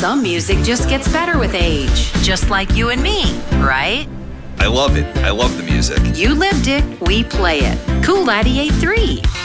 Some music just gets better with age, just like you and me, right? I love it. I love the music. You lived it, we play it. Cool 98.3.